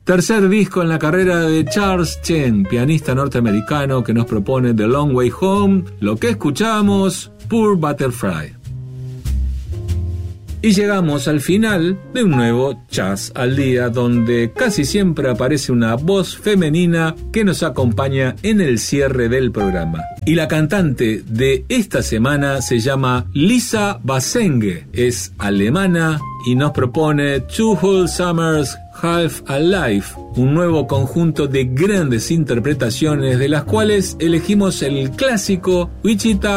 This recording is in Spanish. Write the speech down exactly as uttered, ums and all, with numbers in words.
Tercer disco en la carrera de Charles Chen, pianista norteamericano que nos propone The Long Way Home. Lo que escuchamos, Poor Butterfly. Y llegamos al final de un nuevo Jazz al Día, donde casi siempre aparece una voz femenina que nos acompaña en el cierre del programa. Y la cantante de esta semana se llama Lisa Basenge, es alemana y nos propone Two Whole Summers Half a Life, un nuevo conjunto de grandes interpretaciones de las cuales elegimos el clásico Wichita